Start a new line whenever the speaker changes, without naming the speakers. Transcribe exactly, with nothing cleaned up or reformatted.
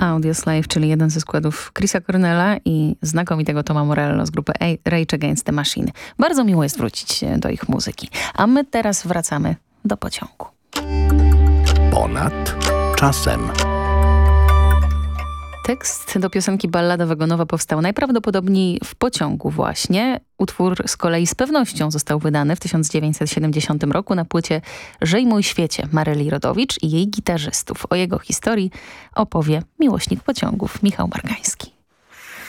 Audioslave, czyli jeden ze składów Chrisa Cornella i znakomitego Toma Morello z grupy Rage Against the Machine. Bardzo miło jest wrócić do ich muzyki. A my teraz wracamy do pociągu.
Ponad czasem.
Tekst do piosenki Ballada wagonowa powstał najprawdopodobniej w pociągu właśnie. Utwór z kolei z pewnością został wydany w tysiąc dziewięćset siedemdziesiątym roku na płycie Żyj mój świecie Maryli Rodowicz i jej gitarzystów. O jego historii opowie miłośnik pociągów Michał Margański.